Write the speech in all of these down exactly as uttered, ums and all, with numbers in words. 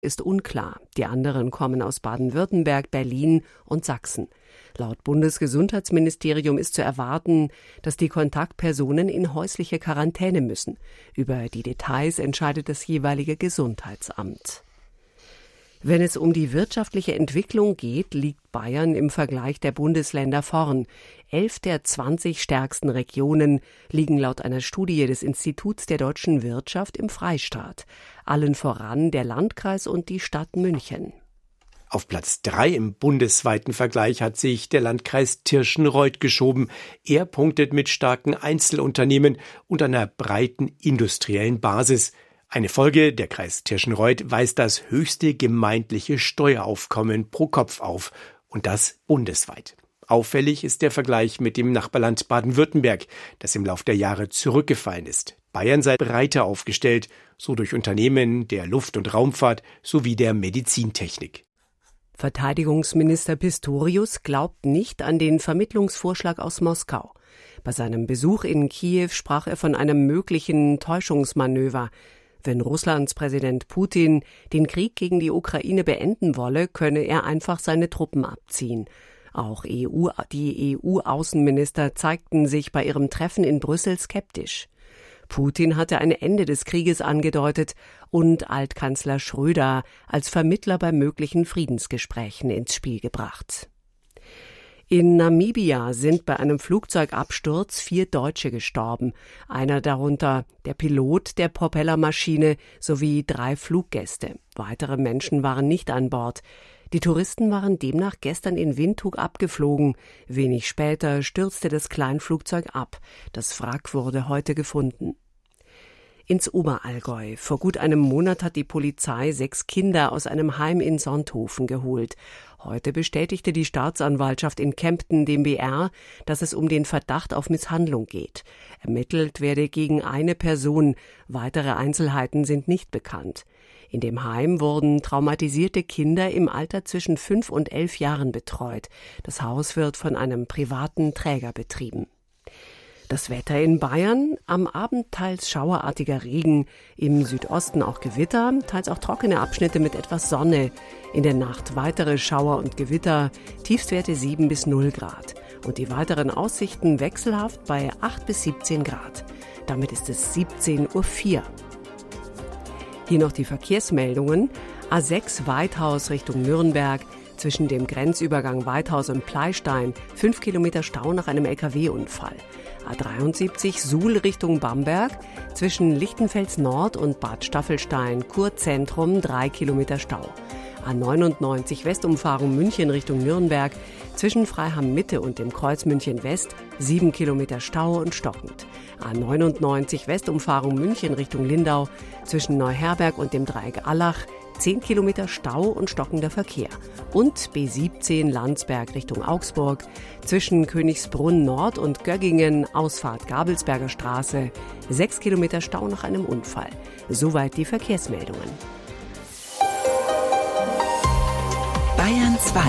ist unklar. Die anderen kommen aus Baden-Württemberg, Berlin und Sachsen. Laut Bundesgesundheitsministerium ist zu erwarten, dass die Kontaktpersonen in häusliche Quarantäne müssen. Über die Details entscheidet das jeweilige Gesundheitsamt. Wenn es um die wirtschaftliche Entwicklung geht, liegt Bayern im Vergleich der Bundesländer vorn. Elf der zwanzig stärksten Regionen liegen laut einer Studie des Instituts der deutschen Wirtschaft im Freistaat. Allen voran der Landkreis und die Stadt München. Auf Platz drei im bundesweiten Vergleich hat sich der Landkreis Tirschenreuth geschoben. Er punktet mit starken Einzelunternehmen und einer breiten industriellen Basis. Eine Folge: der Kreis Tirschenreuth weist das höchste gemeindliche Steueraufkommen pro Kopf auf. Und das bundesweit. Auffällig ist der Vergleich mit dem Nachbarland Baden-Württemberg, das im Lauf der Jahre zurückgefallen ist. Bayern sei breiter aufgestellt, so durch Unternehmen der Luft- und Raumfahrt sowie der Medizintechnik. Verteidigungsminister Pistorius glaubt nicht an den Vermittlungsvorschlag aus Moskau. Bei seinem Besuch in Kiew sprach er von einem möglichen Täuschungsmanöver. Wenn Russlands Präsident Putin den Krieg gegen die Ukraine beenden wolle, könne er einfach seine Truppen abziehen. Auch E U, die E U-Außenminister zeigten sich bei ihrem Treffen in Brüssel skeptisch. Putin hatte ein Ende des Krieges angedeutet und Altkanzler Schröder als Vermittler bei möglichen Friedensgesprächen ins Spiel gebracht. In Namibia sind bei einem Flugzeugabsturz vier Deutsche gestorben, einer darunter der Pilot der Propellermaschine sowie drei Fluggäste. Weitere Menschen waren nicht an Bord. Die Touristen waren demnach gestern in Windhoek abgeflogen. Wenig später stürzte das Kleinflugzeug ab. Das Wrack wurde heute gefunden. Ins Oberallgäu. Vor gut einem Monat hat die Polizei sechs Kinder aus einem Heim in Sonthofen geholt. Heute bestätigte die Staatsanwaltschaft in Kempten dem B R, dass es um den Verdacht auf Misshandlung geht. Ermittelt werde gegen eine Person. Weitere Einzelheiten sind nicht bekannt. In dem Heim wurden traumatisierte Kinder im Alter zwischen fünf und elf Jahren betreut. Das Haus wird von einem privaten Träger betrieben. Das Wetter in Bayern: am Abend teils schauerartiger Regen, im Südosten auch Gewitter, teils auch trockene Abschnitte mit etwas Sonne. In der Nacht weitere Schauer und Gewitter, Tiefstwerte sieben bis null Grad. Und die weiteren Aussichten wechselhaft bei acht bis siebzehn Grad. Damit ist es siebzehn Uhr vier. Hier noch die Verkehrsmeldungen. A sechs Weithaus Richtung Nürnberg. Zwischen dem Grenzübergang Weithaus und Pleystein fünf Kilometer Stau nach einem L K W-Unfall. A dreiundsiebzig Suhl Richtung Bamberg. Zwischen Lichtenfels Nord und Bad Staffelstein Kurzentrum drei Kilometer Stau. A neunundneunzig Westumfahrung München Richtung Nürnberg. Zwischen Freiham Mitte und dem Kreuz München West sieben Kilometer Stau und stockend. A neunundneunzig Westumfahrung München Richtung Lindau. Zwischen Neuherberg und dem Dreieck Allach zehn Kilometer Stau und stockender Verkehr. Und B siebzehn Landsberg Richtung Augsburg. Zwischen Königsbrunn Nord und Göggingen Ausfahrt Gabelsberger Straße sechs Kilometer Stau nach einem Unfall. Soweit die Verkehrsmeldungen. Bayern zwei.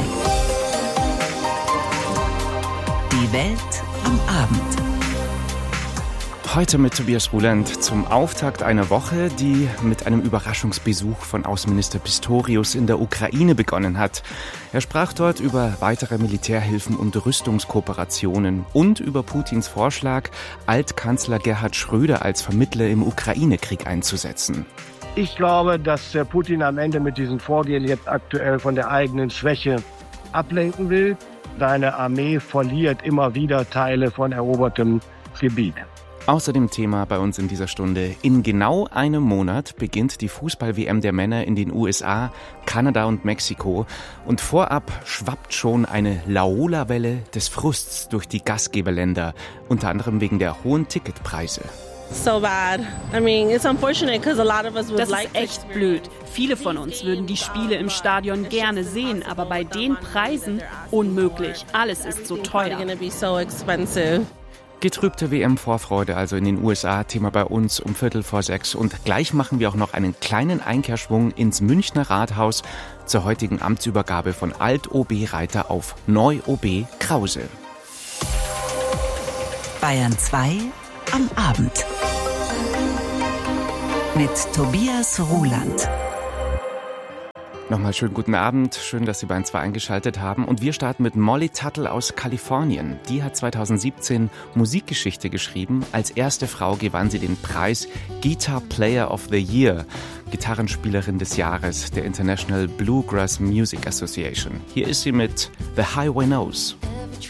Die Welt am Abend. Heute mit Tobias Ruland zum Auftakt einer Woche, die mit einem Überraschungsbesuch von Außenminister Pistorius in der Ukraine begonnen hat. Er sprach dort über weitere Militärhilfen und Rüstungskooperationen und über Putins Vorschlag, Altkanzler Gerhard Schröder als Vermittler im Ukraine-Krieg einzusetzen. Ich glaube, dass Putin am Ende mit diesem Vorgehen jetzt aktuell von der eigenen Schwäche ablenken will. Seine Armee verliert immer wieder Teile von erobertem Gebiet. Außerdem Thema bei uns in dieser Stunde: In genau einem Monat beginnt die Fußball-W M der Männer in den U S A, Kanada und Mexiko. Und vorab schwappt schon eine Laola-Welle des Frusts durch die Gastgeberländer, unter anderem wegen der hohen Ticketpreise. So bad. I mean, it's unfortunate because a lot of us would Das like ist echt blöd. Viele von uns würden die Spiele im Stadion gerne sehen, aber bei den Preisen unmöglich. Alles ist so teuer. Getrübte W M-Vorfreude also in den U S A, Thema bei uns um Viertel vor sechs. Und gleich machen wir auch noch einen kleinen Einkehrschwung ins Münchner Rathaus zur heutigen Amtsübergabe von Alt-O B Reiter auf Neu-O B Krause. Bayern zwei am Abend. Mit Tobias Ruland. Nochmal schönen guten Abend, schön, dass Sie Bayern zwei eingeschaltet haben. Und wir starten mit Molly Tuttle aus Kalifornien. Die hat zweitausendsiebzehn Musikgeschichte geschrieben. Als erste Frau gewann sie den Preis Guitar Player of the Year, Gitarrenspielerin des Jahres der International Bluegrass Music Association. Hier ist sie mit The Highway Knows.